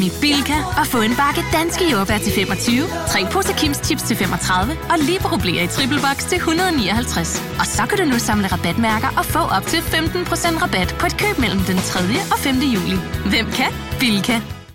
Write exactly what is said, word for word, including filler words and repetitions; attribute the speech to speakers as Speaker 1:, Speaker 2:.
Speaker 1: i Bilka og få en bakke danske jordbær til femogtyve, tre poser Kims Chips til femogtredive og Libero Bler i triple box til et hundrede og nioghalvtreds. Og så kan du nu samle rabatmærker og få op til femten procent rabat på et køb mellem den tredje og femte juli. Hvem kan? Bilka.